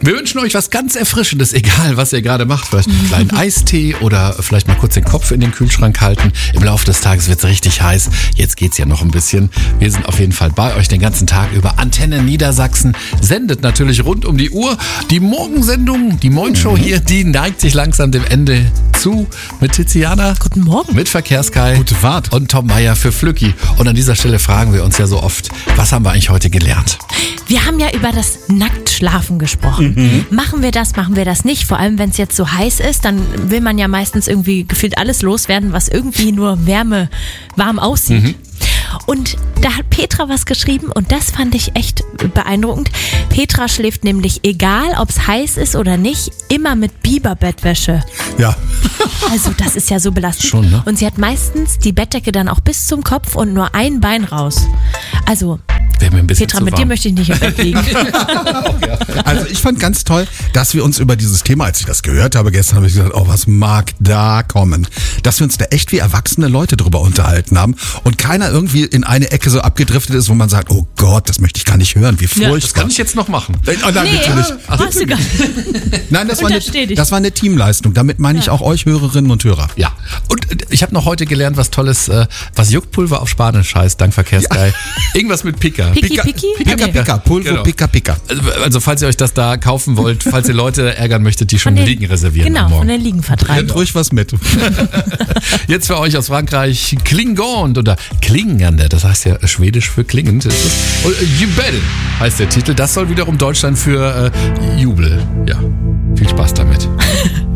Wir wünschen euch was ganz Erfrischendes, egal was ihr gerade macht. Vielleicht einen kleinen Eistee oder vielleicht mal kurz den Kopf in den Kühlschrank halten. Im Laufe des Tages wird es richtig heiß. Jetzt geht's ja noch ein bisschen. Wir sind auf jeden Fall bei euch den ganzen Tag über. Antenne Niedersachsen sendet natürlich rund um die Uhr. Die Morgensendung, die Moin-Show hier, die neigt sich langsam dem Ende zu. Mit Tiziana. Guten Morgen. Mit Verkehrskai. Gute Fahrt. Und Tom Meyer für Flücki. Und an dieser Stelle fragen wir uns ja so oft, was haben wir eigentlich heute gelernt? Wir haben ja über das Nacktschlafen gesprochen. Machen wir das nicht? Vor allem, wenn es jetzt so heiß ist, dann will man ja meistens irgendwie gefühlt alles loswerden, was irgendwie nur warm aussieht. Und da hat Petra was geschrieben und das fand ich echt beeindruckend. Petra schläft nämlich, egal ob es heiß ist oder nicht, immer mit Biberbettwäsche. Ja. Also das ist ja so belastend. Schon, ne? Und sie hat meistens die Bettdecke dann auch bis zum Kopf und nur ein Bein raus. Also Wäre mir ein bisschen Petra, zu mit warm. dir möchte ich nicht im Bett liegen. Also ich fand ganz toll, dass wir uns über dieses Thema, als ich das gehört habe gestern, habe ich gesagt, oh, was mag da kommen? Dass wir uns da echt wie erwachsene Leute drüber unterhalten haben und keiner irgendwie in eine Ecke so abgedriftet ist, wo man sagt, oh Gott, das möchte ich gar nicht hören, wie furchtbar. Das kann ich jetzt noch machen. Oh, nein, natürlich. Hast du gar nicht. Nein, das Untersteh dich. war eine Teamleistung. Damit meine ich auch euch Hörerinnen und Hörer. Ja, und ich habe noch heute gelernt, was Tolles, was Juckpulver auf Spanisch heißt, dank Verkehrsgeil. Irgendwas mit Pika. Piki? Pika, Pika, Pulvo, Genau. Pika, Pika. Also falls ihr euch das da kaufen wollt, falls ihr Leute ärgern möchtet, die schon Liegen reservieren am Genau, Morgen. von den Liegen vertreiben. Nehmt ruhig was mit. Jetzt für euch aus Frankreich Klingond oder Klingende, das heißt ja schwedisch für klingend. Ist es. Und Jubel heißt der Titel. Das soll wiederum Deutschland für Jubel. Ja, viel Spaß damit.